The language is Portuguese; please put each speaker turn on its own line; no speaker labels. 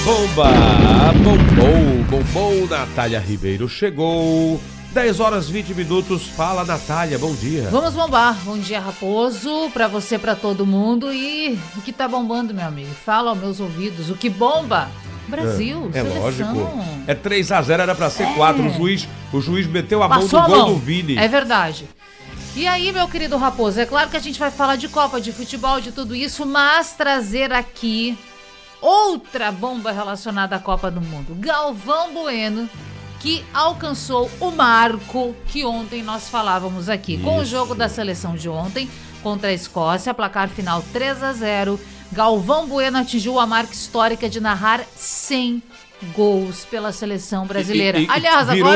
Bomba, bombom, Natália Ribeiro chegou. 10h20. Fala, Natália, bom dia.
Vamos bombar. Bom dia, Raposo, pra você, pra todo mundo. E o que tá bombando, meu amigo? Fala aos meus ouvidos. O que bomba? Brasil, seleção.
Lógico. É 3-0, era pra ser 4. O juiz meteu a mão
Passou
no
a
gol
mão.
do Vini.
É verdade. E aí, meu querido Raposo, é claro que a gente vai falar de Copa, de futebol, de tudo isso, mas trazer aqui outra bomba relacionada à Copa do Mundo. Galvão Bueno, que alcançou o marco que ontem nós falávamos aqui. Com o jogo da seleção de ontem contra a Escócia, placar final 3-0, Galvão Bueno atingiu a marca histórica de narrar 100 gols pela seleção brasileira. Aliás,
virou
agora